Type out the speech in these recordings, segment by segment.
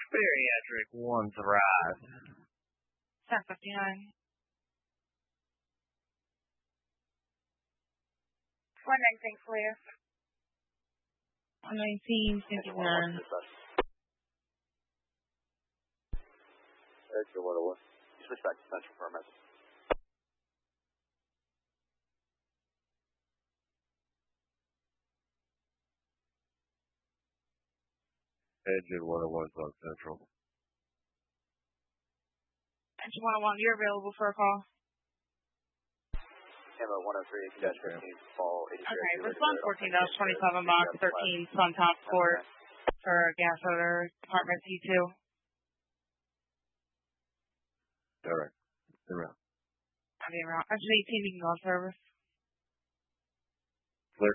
Bariatric one's right. 1059. 119 clear. 11959. Exit 101. Switch back to Central for a message. Engine 101's on Central. Engine 101, you're available for a call. Ammo 103, 15, fall 83. Okay, respond 14-27 box 13 Sun Top Court for gas odor, Department C2. All right. Around. I'll be around. Engine 18, you can go on service. Clear.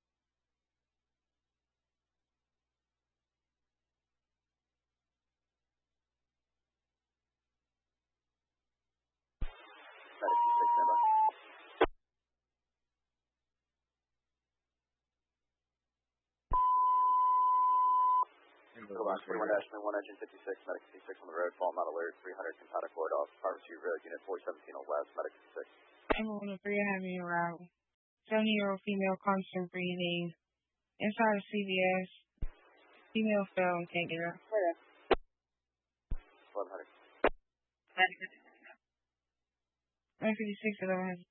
Box 41 Ashman, 1 engine 56, medic 56 on the road, fall not alert, 300 Cantata Court off, Department 2 Road, Unit 417 on West, medic 56. I'm 103, having you arrival. 70-year-old female constant breathing, inside of CVS, female fell and can't get up. 1100. 956 1100.